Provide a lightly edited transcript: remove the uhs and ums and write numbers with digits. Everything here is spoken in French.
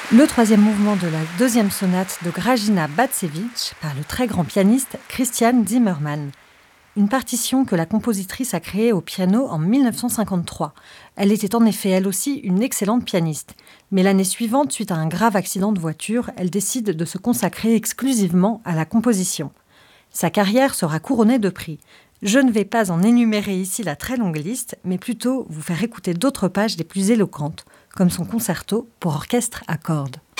Le troisième mouvement de la deuxième sonate de Grażyna Bacewicz par le très grand pianiste Christian Zimmermann. Une partition que la compositrice a créée au piano en 1953. Elle était en effet elle aussi une excellente pianiste. Mais l'année suivante, suite à un grave accident de voiture, elle décide de se consacrer exclusivement à la composition. Sa carrière sera couronnée de prix. Je ne vais pas en énumérer ici la très longue liste, mais plutôt vous faire écouter d'autres pages des plus éloquentes, comme son concerto pour orchestre à cordes.